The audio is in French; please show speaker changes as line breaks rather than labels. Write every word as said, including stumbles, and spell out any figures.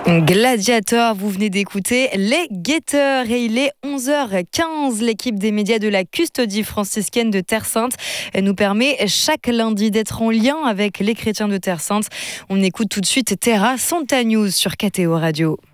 Gladiator, vous venez d'écouter Les Guetteurs et il est onze heures quinze. L'équipe des médias de la Custodie franciscaine de Terre Sainte nous permet chaque lundi d'être en lien avec les chrétiens de Terre Sainte. On écoute tout de suite Terra Santa News sur K T O Radio.